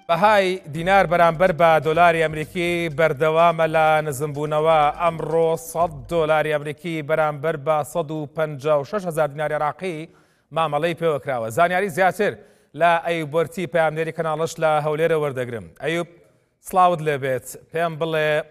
بەهای دینار بەرامبەر بە دۆلاری ئەمریکی بەردەوامە لە نزمبوونەوە ئەمڕۆ 100 دۆلاری ئەمریکی بەرامبەر بە 156,000 دیناری عێراقی مامەڵەی پێوەکراوە. زانیاری زیاتر لە ئەیوبەرتی پەیامنێری کەناڵش لە هەولێرە وەردەگرم. ئەیوب سڵاوت لێبێت، پێم بڵێ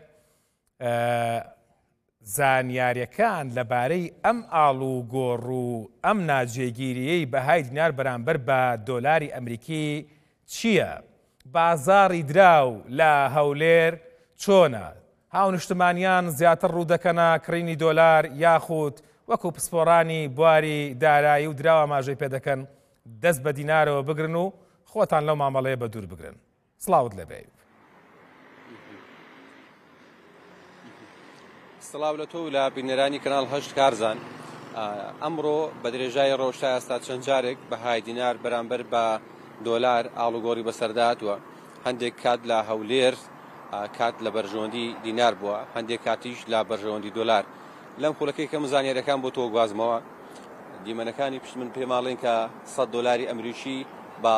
زانیاریەکان لەبارەی ئەم ئاڵوگۆڕ و ئەم ناجێگیریەی بەهای دینار بەرامبەر بە دۆلاری ئەمریکی چییە؟ بازاڕی دراو لە هەولێر چۆنە؟ هاونیشتمانیان زیاتر ڕوودەکەنە کڕینی دۆلار یاخود وەکو پسپۆڕانی بواری دارایی و دراوە ماژەی پێدەکەن دەست بە دینارەوە بگرن و خۆتان لەو مامەڵەیە بە دوور بگرن. سڵاوت لەبێ. سڵاو لە تۆ و لە بینەرانی کەناڵ هەشت کارزان. ئەمڕۆ بە درێژای ڕۆژتا ئێستا چەند جارێک بەهای دینار بەرامبەر بە دۆلار ئاڵوگۆڕی بەسەرداتوە. هەندێک کات لە هەولێر کات لە بەرژەوەندی دینار بووە، هەندێک کاتیش لە بەرژەوەندی دۆلار. لەم خولەکەی کەم زانیاریەکان بۆ تۆ گوازمەوە. دیمەنەکانی پشت من پێماڵێن کە 100 دۆلاری ئەمریکی بە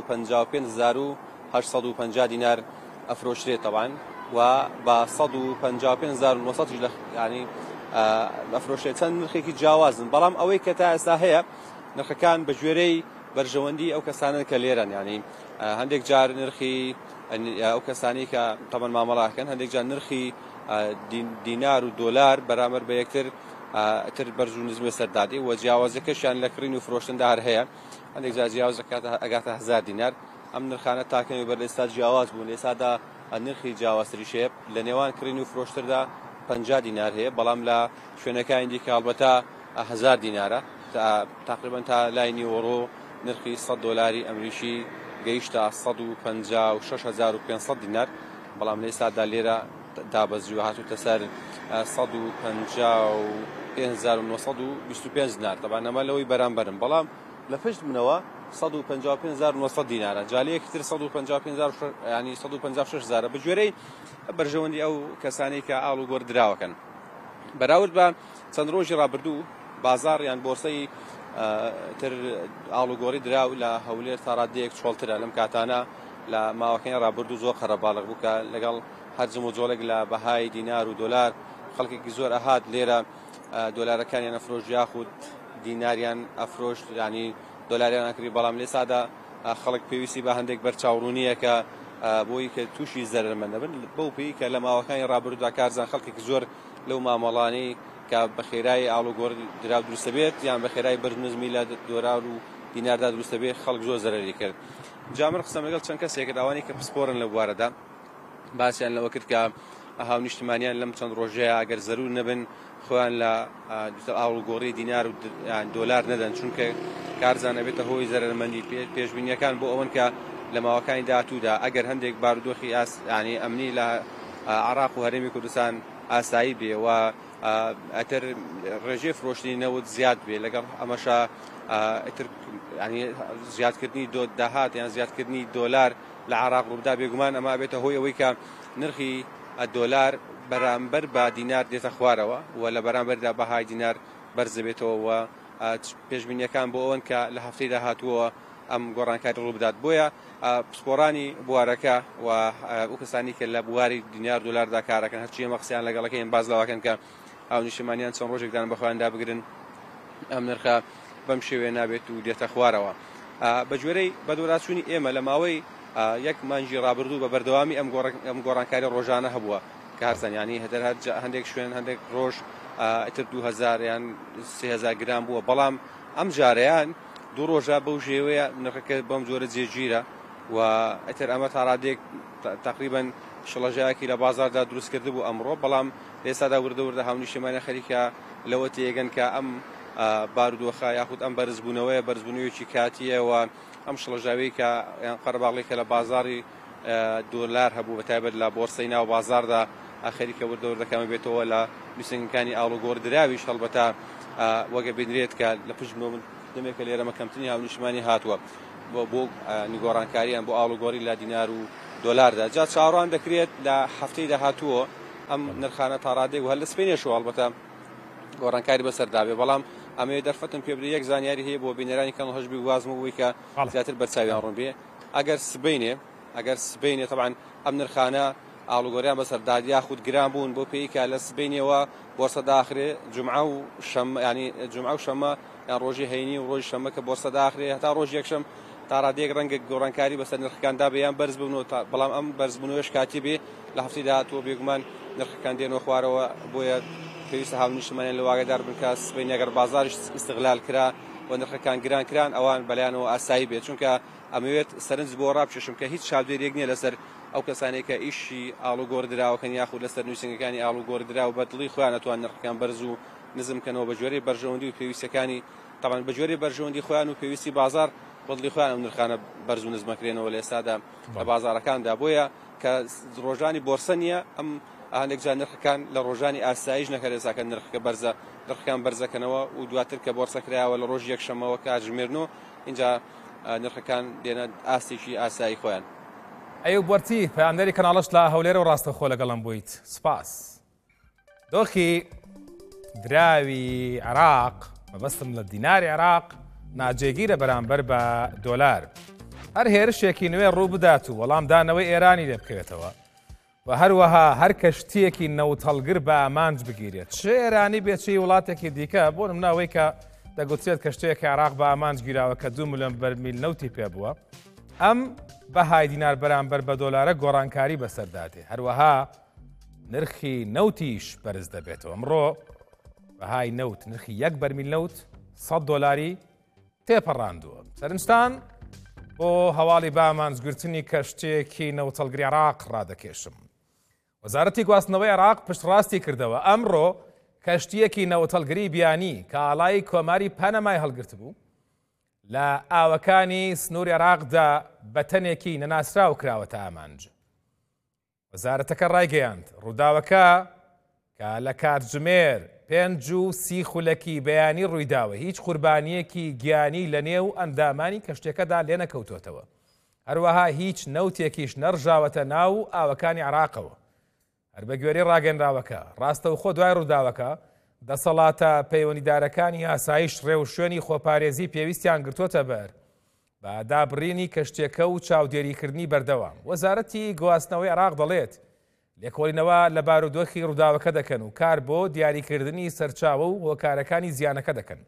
155,850 دینار ئەفرۆشرێت تەوان و بە 155,900 ینی ئەفرۆشێت. چەند نرخێکی جیاوازن، بەڵام ئەوەی کە تا ئێستا هەیە نرخەکان بە ژێرەی بەرژەوەندی ئەو کەسانن کە لێرن. ینی هەندێک جار نرخی ئەو کەسانی کە تەمەن مامەڵاکەن، هەندێک جار نرخی دینار و دۆلار بەرامبەر بە یەکتر تر بەرز و نزمێ سەردادی و جیاوازەکەشیان لە کڕین و فرۆشتندا هەر هەیە. هەندێک جار جیاواز ئەگاتە 1000 دینار. ئەم نرخانە تاکەمی بەر ئێستا جیاواز بوون. ئێستادا نرخی جیاوازتریشەیە لە نێوان کڕین و فرۆشتردا 50 دینار هەیە، بەڵام لە شوێنەکانی دیکە هەڵبەتە 1000 دینارە. تقریبا تا لای نیوەڕۆ نرخی 100 دۆلاری ئەمریکی گەیشتە 156,500 دینار، بەڵام لە ئێستادا لێرە دابەزیوە هاتووتە سەر 155,925 دینار. تەبان ئەمە لەوەی بەرامبەرن، بەڵام لە پشت منەوە 155,900 دینارە. جالەیەکتر 156,000 بە گوێرەی بەرژەوەندی ئەو کەسانی کە ئاڵوگۆڕ دراوەکەن. بەراورد بە چەند ڕۆژی ڕابردوو بازار یان بۆرسەی تر ئاڵوگۆڕی دراو لە هەولێر تا ڕادەیەک چۆڵترە. لەم کاتانە لە ماوەکەی ڕابردوو زۆر خەرەباڵغ بوو کە لەگەڵ هەرجم و جۆڵێک لە بەهای دینار و دۆلار خەڵکێکی زۆر ئەهات لێرە دۆلارەکانیان ئەفرۆش یاخود دیناریان ئەفرۆشت، ینی دۆلاریان ئەکری. بەڵام لێسادا خەڵک پێویستی بە هەندێک بەرچاوڕوونیە کە بۆی کە تووشی زەرمەندە بن، بەو پێی کە لە ماوەکانی ڕابردوودا کارزان خەڵکێکی زۆر لەو مامەڵانەی کە بە خێرای ئاڵوگۆڕ دراو دروستە بێت یان بە خێرای بەرنزمی لە دۆلار و دیناردا دروستە بێت خەڵک زۆر زەرری کرد. جامر قسەم لەگەڵ چەند کەسێک ئەوانی کە پسپۆرن لە بوارەدا باسییان لەوە کرد کە هاونیشتمانیان لەم چەند ڕۆژەیە ئەگەر زەرور نەبن خۆیان لە ئاڵوگۆڕی دینار و دۆلار نەدەن، چونکە کارزان ئەبێتە هۆی زەرمەندی. پێشبینیەکان بۆ ئەوەن کە لە ماوەکانی داهاتوودا ئەگەر هەندێک بارودۆخی ینی ئەمنی لە عێراق و هەرێمی کوردستان ئاسایی بێ و ئەتر ڕێژەی فرۆشتنی نەوت زیاد بێ، لەگەڵ ئەمەشە ئەتر زیادکردنی داهات یان زیادکردنی دۆلار لە عێراق ڕوودا بێگومان ئەمە بێتە هۆی ئەوەی کە نرخی دۆلار بەرامبەر بە دینار دێتە خوارەوە و لە بەرامبەردا بەهای دینار بەرز بێتەوە و پێشبینیەکان بۆ ئەوەن کە لە هەفتەی داهاتووە ئەم گۆڕانکاری ڕوو بدات. بۆیە پسپۆڕانی بوارەکە و ئەو کەسانی کە لە بواری دینار دۆلاردا کارەکەن هەرچی ئەمە قسەیان لەگەڵەکەیان باز لەوەکەن کە هاونیشتمانیان چەند ڕۆژێکدان بەخۆیاندا بگرن ئەم نرخە بەم شێوەیە نابێت و دێتە خوارەوە. بە گوێرەی بەدوورچوونی ئێمە لە ماوەی یەک مانجی ڕابردوو بە بەردەوامی ئەم گۆڕانکاری ڕۆژانە هەبووە کارزانیانی هەندێک شوێن هەندێک ڕۆژ ئەتر 2000 یان 3000 گرام بووە، بەڵام ئەم جارەیان دوو ڕۆژە بەو ژێوەیە نرخەکە بەم جۆرە جێگیرە و ئەتر ئەمە تا ڕادێک تقریبا شڵەژایەکی لە بازاردا دروست کرده بوو ئەمڕۆ، بەڵام ئێستادا وردە هاونیشتمانیە خەریکە لەوە تێگەن کە ئەم بارودۆخە یاخود ئەم بەرزبوونەوەیە بەرزبوونیوێکی کاتیە و ئەم شڵەژاوی کە قەرەباڵێکە لە بازاری دۆلار هەبوو بەتایبەت لە بۆرسەی ناو بازاردا خەریکە وردەکەمە بێتەوە لە نووسنگەکانی ئاڵوگۆڕ دراویش هەڵبەتە وەگە بینرێت کە لە پشت من دەمێکە لێرە مەکەمتنی هاونیشتمانی هاتووە بۆ نیگۆڕانکاریان بۆ ئاڵوگۆڕی لە دینار و دۆلاردا. جا چاوەڕوان دەکرێت لە هەفتەی داهاتووە ئەم نرخانە تا ڕادێک و هەر لە سپێنێشەوە هەڵبەتە گۆڕانکاری بەسەردابێ، بەڵام ئەمەوێ دەرفەتم پێ بدرێت یەک زانیاری هەیە بۆ بینەرانی کەناڵ هەژبی وازمەوەی کە زیاتر بەرچاویان ڕوون بێ. ئەگەر سبەینێ ئەگەر سبەینێ طبعا ئەم نرخانە ئاڵوگۆریان بەسەرداد یاخود گران بوون بۆ پێی کە لە سبەینەوە بۆرسە داخرێ جمعە و شەمە ینی جمعە و شەمە یان ڕۆژی هەینی و ڕۆژی شەمە کە بۆرسە داخرێ هەتا ڕۆژ یەکشەم تا ڕادێک ڕەنگە گۆڕانکاری بەسەر نرخەکاندا بەیان بەرز ببنەوە بەڵام ئەم بەرزبوونەوەش کاتی بێ لە هەفتەی داهاتووە بێگومان نرخەکان دێنەوە خوارەوە بۆیە پێویستە هاونیشتمانیان لە واگەدار بن کە سبەینی ئەگەر بازاریش ئیستیغلال کرا و نرخەکان گران کران ئەوان بەلایەنەوە ئاسایی بێت چونکە ئەمەوێت سەرنج بۆ ڕابکێشم کە هیچ چاودێریەک نییە لەسەر ئەو کەسانێک کە ئیشی ئاڵوگۆڕ دراوەکەن یاخود لەسەر نووسنگەکانی ئاڵوگۆڕ دراوە بە دڵی خۆیان نەتوان نرخەکان بەرز و نزمکەنەوە بە جۆرەی بەرژەوەندی و پێویستەکانی طبعا بە جۆرەی بەرژەوەندی خۆیان و پێویستی بازار بە دڵی خۆیان ئەم نرخانە بەرز و نزمەکرێنەوە لە ئێستادا لە بازارەکاندا بۆیە کە ڕۆژانی بۆرسە نییە ئەم هەندێک جار نرخەکان لە ڕۆژانی ئاساییش نەکەرێساکە نرخەکە بەرزە نرخەکان بەرزەکەنەوە و دواتر کە بۆرسە کرایەوە لە ڕۆژ یەکشەمەوە کاتژمێرنەوە اینجا نرخەکان دێنە ئاستێکی ئاسایی خۆیان. ئەو بۆرتی پەیامدەری کەناڵەش لە هەولێرە و ڕاستەخۆ لەگەڵم بوویت سپاس. دۆخی دراوی عێراق مەبەستم لە دیناری عێراق ناجێگیرە بەرامبەر بە دۆلار. هەر هێرشێکی نوێ ڕوو بدات و وەڵام دانەوەی ئێرانی لێ بکەوێتەوە و هەروەها هەر کەشتیەکی نەوت هەڵگر بە ئامانج بگیرێت چ ئێرانی بێچی وڵاتێکی دیکە بۆ نمونەوەی کە دەگوترێت کەشتەیەکی عێراق بە ئامانج گیراوە کە 2 ملیۆن بەرمیل نەوتی پێ بووە ئەم بەهای دینار بەرامبەر بە دۆلارە گۆڕانکاری بەسەردادێ هەروەها نرخی نەوتیش بەرز دەبێتەوە ئەمڕۆ بەهای نەوت نرخی 1 بەرمیل نەوت 100 دۆلاری تێپەڕاندووە سەرنجتان بۆ هەواڵی بە ئامانجگرتنی کەشتێکی نەوتەڵگری عێراق ڕادەکێشم. وەزارەتی گواستنەوەی عێراق پشتڕاستی کردەوە ئەمڕۆ کەشتیەکی نەوتەڵگری بیانی کە ئاڵای کۆماری پەنەمای هەڵگرت بوو لە ئاوەکانی سنووری عێراقدا بە تەنێکی نەناسراو کراوەتە ئامانج. وەزارەتەکە ڕایگەیاند ڕووداوەکە کە لە کاتژمێر 5:30 خولەکی بەیانی ڕوویداوە هیچ قوربانیەکی گیانی لە نێو ئەندامانی کەشتەکەدا لێ نەکەوتوتەوە هەروەها هیچ نەوتێکیش نەڕژاوەتە ناو ئاوەکانی عێراقەوە. هەر بە گوێرەی ڕاگەنراوەکە ڕاستەوخۆ دوای ڕووداوەکە دەسەڵاتە پەیوەندیدارەکانی ئاسایش ڕێو شوێنی خۆپارێزی پێویستیان گرتوۆتە بەر بە دابڕینی کەشتێکە و چاودێریکردنی بەردەوام. وەزارەتی گواستنەوەی عێراق دەڵێت لێکۆڵینەوە لە بارودۆخی ڕووداوەکە دەکەن و کار بۆ دیاریکردنی سەرچاوە و هۆکارەکانی زیانەکە دەکەن.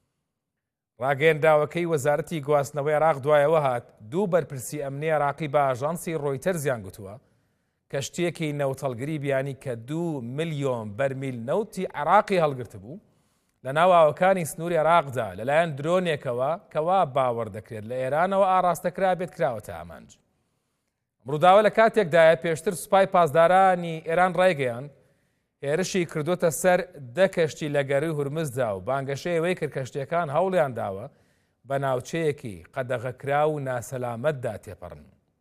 ڕاگەیەندراوەکەی وەزارەتی گواستنەوەی عێراق دوایەوە هات 2 بەرپرسی ئەمنی عێراقی بە ئاژانسی ڕۆیتەر زیان گوتووە کەشتێکی نەوتەڵگری بیانی کە 2 ملیۆن بەرمیل نەوتی عێراقی هەڵگرت بوو لە ناو ئاوەکانی سنووری عێراقدا لەلایەن درۆنێکەوە کەوا باوەڕ دەکرێت لە ئێرانەوە ئاراستەکرا بێت کراوەتە ئامانج. ڕووداوە لە کاتێکدایە پێشتر سوپای پاسدارانی ئێران ڕایگەیان هێرشی کردوتە سەر 10 کەشتی لە گەڕی هورمزدا و بانگەشەیەوەی کرد کەشتەکان هەوڵیان داوە بە ناوچەیەکی قەدەغەکرا و ناسەلامەتدا تێپەڕن.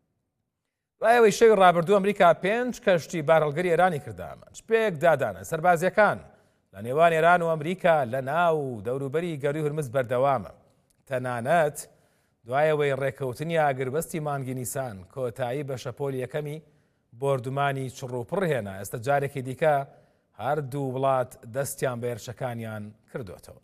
دوایەوەی شەوی ڕابردوو ئەمریکا 5 کەشتی بارهەڵگەری ئێرانی کردامە شپێک دادانە سەربازیەکان لە نێوان ئێران و ئەمریکا لە ناو دەوروبەری گەڕی هورمز بەردەوامە. تەنانەت دوایەوەی ڕێکەوتنی ئاگربەستی مانگی نیسان کۆتایی بە شەپۆلی یەکەمی بۆردومانی چڕوپڕ هێنا ئێستا جارێکی دیکە هەردوو وڵات دەستیان بە هێرشەکانیان کردوتەوە.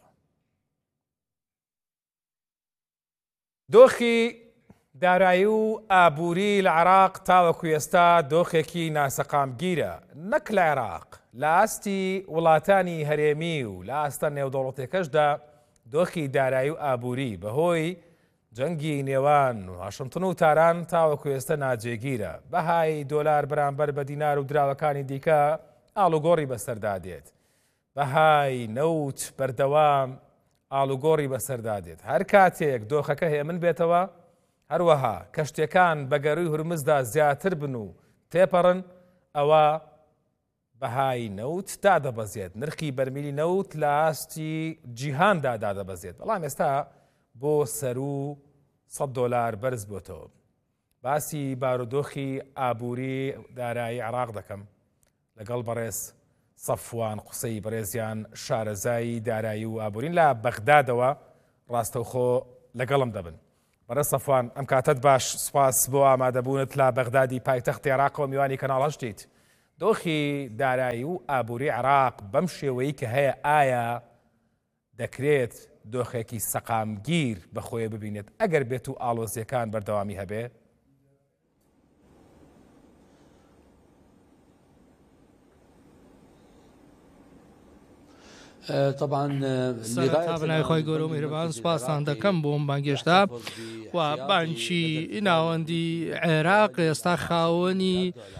دۆخی دارایی و ئابووری لە عێراق تاوەکو ئێستا دۆخێکی ناسەقامگیرە نەک لە عێراق لە ئاستی وڵاتانی هەرێمی و لە ئاستە نێودەوڵەتێکەشدا دۆخی دارایی و ئابووری بەهۆی جەنگی نێوان و واشنتن و تاران تاوەکو ئێستا ناجێگیرە بەهای دۆلار بەرامبەر بە دینار و دراوەکانی دیکە ئاڵوگۆڕی بەسەردادێت بەهای نەوت بەردەوام ئاڵوگۆڕی بەسەردادێت هەر کاتێک دۆخەکە هێمن بێتەوە هەروەها کەشتەکان بە گەڕووی هورمزدا زیاتر بن و تێپەڕن ئەوە بەهای نەوت دادەبەزێت نرخی بەرمیلی نەوت لە ئاستی جیهاندا دادەبەزێت بەڵام ئێستا بۆ سەر و 100 دۆلار بەرز بۆتەوە. باسی بارودۆخی ئابووری دارایی عێراق دەکەم لەگەڵ بەڕێز سەفوان قوسەی بەڕێزیان شارەزایی دارایی و ئابوورین لە بەغدادەوە ڕاستەوخۆ لەگەڵم دەبن. بەڕێز سەفوان ئەم کاتت باش سپاس بۆ ئامادەبوونت لە بەغدادی پایتەختی عێراقەوە میوانی کەناڵ هەشتیت. دۆخی دارایی و ئابووری عێراق بەم شێوەیە کە هەیە ئایا دەکرێت دۆخێکی سەقامگیر بەخۆیە ببینێت ئەگەر بێت و ئاڵۆزیەکان بەردەوامی هەبێ؟ سەرەتا بەناوی خۆی گەورە و میهرەبان سوپاسان دەکەم بۆم بانگێشتا و بانکی ناوەندی عێراق ئێستا خاوەنی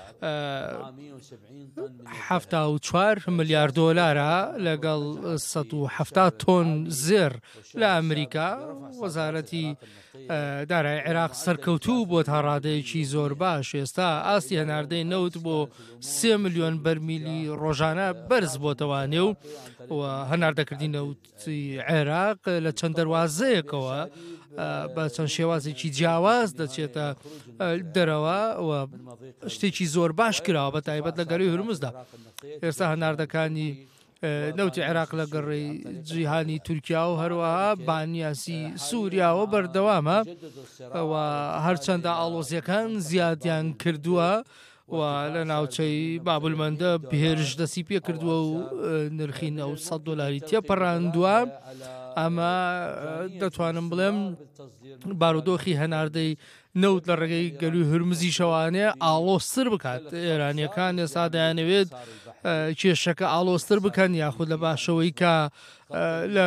74 ملیارد دۆلارە لەگەڵ 170 تۆن زێر لە ئەمریکا. وەزارەتی دارایی عێراق سەرکەوتوو بۆ تا ڕادەیەکی زۆر باش. ئێستا ئاستی هەناردەی نەوت بۆ 3 ملیۆن بەرمیلی ڕۆژانە بەرز بۆتەوە نێو و هەناردەکردی نەوتی عێراق لە چەند دەواازەیەکەوە بە چەند شێوازێکی جیاواز دەچێتە دەرەوە و شتێکی زۆر باش کراوە بە تایبەت لە گەڕی هورمزدا. ئێستا هەناردەکانی نەوتی عێراق لە گەڕی جیهانی تورکیا و هەروەها بانیاسی سووریاوە بەردەوامە و هەرچەندە ئاڵۆزیەکان زیادیان کردووە و لە ناوچەی بابلمەندە هێرش دەستی پێ کردووە و نرخی 900 دلاری تێپەڕاندووە. ئەمە دەتوانم بڵێم بارودۆخی هەناردەی نەوت لە ڕێگەی گەلووی هورمزی شەوانێ ئاڵۆستر بکات. ئێرانیەکان ئێستا دەیانەوێت کێشەکە ئاڵۆستر بکەن یاخود لە باشەوەی کە لە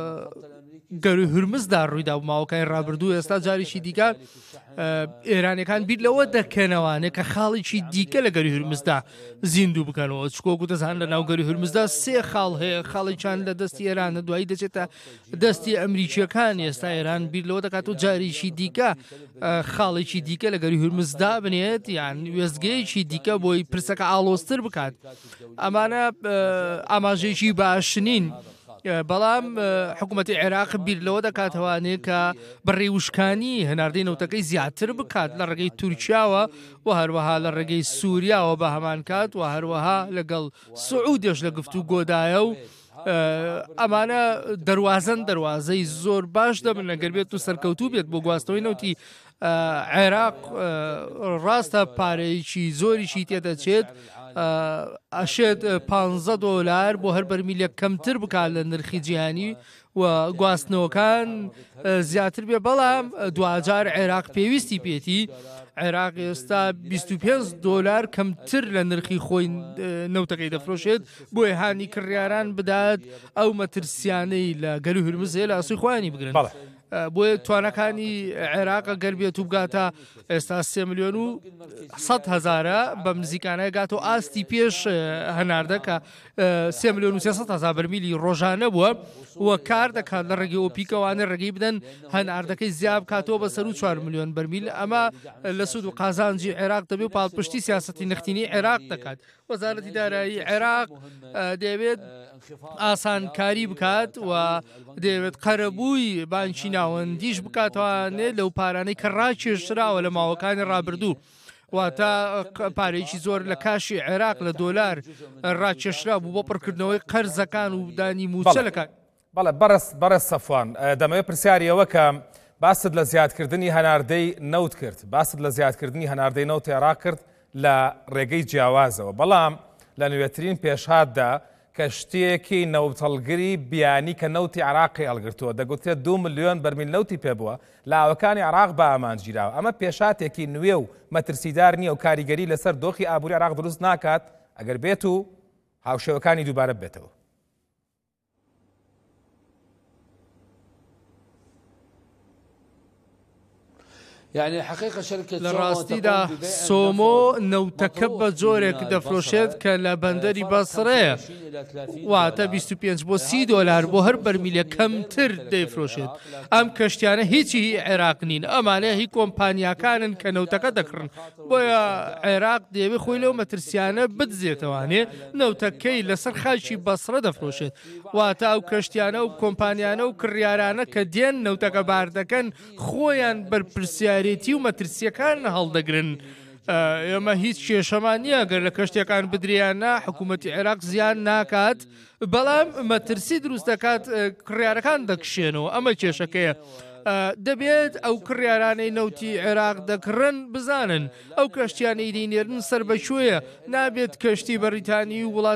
گەلووی هورمزدا ڕوویدا ماوەکانی ڕابردوو. ئێستا جاریشی دیکە ئێرانەکان بیر لەوە دەکەنەوانێت کە خاڵێکی دیکە لە گەلووی هورمزدا زیندوو بکەنەوە. چکۆ دەزان لە ناو گەلووی هورمزدا 3 خاڵ هەیە. خاڵێکیان لە دەستی ئێرانە، دوایی دەچێتە دەستی ئەمریکیەکان. ئێستا ئێران بیر لەوە دەکات و جاریشی دیکە خاڵێکی دیکە لە گەلووی هورمزدا بنێت یان وێستگەیەکی دیکە بۆی پرسەکە ئاڵۆستر بکات. ئەمانە ئاماژەیەکی باشنین. بەڵام حکوومەتی عێراق بیر لەوە دەکاتەوانێت کە بەڕێوشکانی هەناردەی نەوتەکەی زیاتر بکات لە ڕێگەی تورکیاوە و هەروەها لە ڕێگەی سووریاوە بە هەمان کات و هەروەها لەگەڵ سعودیش لە گفتو گۆدایە و ئەمانە دەواازەی زۆر باش دەبن لەگەر بێت و سەرکەوتوو بێت بۆ گواستنەوەی نەوتی عێراق. ڕاستە پارەیەکی زۆریشی تێدەچێت ئەشێت 15 دلار بۆ هەر بەرمیلێک کەمتر بکات لە نرخی جیهانی و گواستنەوەکان زیاتر بێ. بەڵام دوجار عێراق پێویستی پێێتی. عێراق ئێستا 25 دلار کەمتر لە نرخی خۆی نەوتەکەی دەفرۆشێت بۆی هانی کڕیاران بدات ئەو مەترسیانەی لە گەلووی هورمز لە ئاسوی خۆیانی بگرن. بۆیە توانەکانی عێراق گەر بێت و بگاتە ئێستا 3 ملیۆن و 100 هەزارە بە نزیکانە گات و ئاستی پێش هەناردەکە 3 ملیۆن و 300 هەزار بەرمیلی ڕۆژانە بووە و کار دەکات لە ڕێگەی ئۆپیکەوانە ڕێگەی بدەن هەناردەکەی زیاب کاتەوە بە سەر و 4 ملیۆن بەرمیل. ئەمە لە سوود و قازانجی عێراق دەبێت و پاڵپشتی سیاسەتی نەختینی عێراق دەکات. وەزارەتی دارایی عێراق دەبێت ئاسانکاری بکات و دەبێت قەرەبووی بانکی ناوەندیش بکاتوانێت لەو پارانەی کە ڕاکێشراوە لە ماوەکانی ڕابردوو واتە پارێکی زۆر لە کاشی عێراق لە دۆلار ڕاکێشرا بوو بۆ پڕکردنەوەی قەرزەکان و دانی موچەلەکان. بەڵێ بەڕێز سەفوان دەمەوێت پرسیاریەوە کە باست لە زیادکردنی هەناردەی نەوت کرد، باست لە زیادکردنی هەناردەی نەوت عێراق کرد لە ڕێگەی جیاوازەوە. بەڵام لە نوێترین پێشهاتدا کە شتێکی نەوتەڵگری بیانی کە نەوتی عێراقی هەڵگرتووە دەگوترێت 2 ملیۆن بەرمیل نەوتی پێبووە لە ئاوەکانی عێراق بە ئامانجیراوە. ئەمە پێشاتێکی نوێ و مەترسیدار نییە و کاریگەری لەسەر دۆخی ئابووری عێراق دروست ناکات ئەگەر بێت و هاوشێوەکانی دووبارە بێتەوە. لە ڕاستیدا سۆمۆ نەوتەکە بە جۆرێک دەفرۆشێت کە لە بەندەری بەسڕەیە واتە 25 بۆ 30 دلار بۆ هەر بەرمیلە کەمتر دەیفرۆشێت. ئەم کەشتیانە هیچی عێراق نین، ئەمانە هی کۆمپانیاکانن کە نەوتەکە دەکڕن. بۆیە عێراق دەیەوێت خۆی لەو مەترسیانە بدزێتەوانێ نەوتەکەی لەسەر خاچی بەسڕە دەفرۆشێت. واتە ئەو کەشتیانە و کۆمپانیانە و کڕیارانە کە دێن نەوتەکە باردەکەن خۆیان بەرپرسیارێتی و مەترسیەکان هەڵدەگرن. ئێمە هیچ کێشەمان نییە گەر لە کەشتەکان بدریانە حکوومەتی عێراق زیان ناکات، بەڵام مەترسی دروست دەکات کڕیارەکان دەکشێنەوە. ئەمە کێشەکەیە. دەبێت ئەو کڕیارانەی نەوتی عێراق دەکڕن بزانن ئەو کەشتیانەی دەینێرن سەر بەشوەیە، نابێت کەشتی بەریتانی و وڵات